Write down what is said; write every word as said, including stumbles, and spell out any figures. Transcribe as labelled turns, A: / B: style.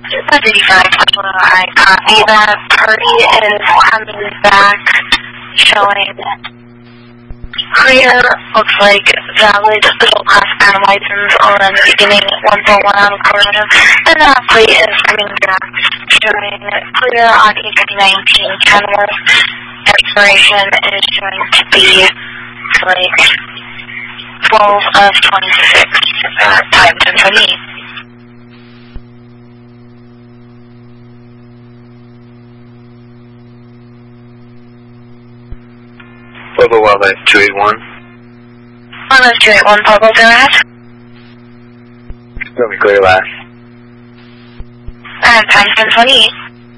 A: fifty-five, I copy that. Party is coming back, showing clear, looks like valid official class and license on beginning one four one out of Colorado, and that plate is coming back, showing clear on E fifty nineteen Kenworth. Expiration is showing to be like twelve of twenty-six, uh, time ten twenty-eight.
B: Pueblo Wildlife two eighty-one.
A: Wildlife two eighty-one, Pueblo, go ahead.
B: Let me clear last.
A: And time ten twenty-eight.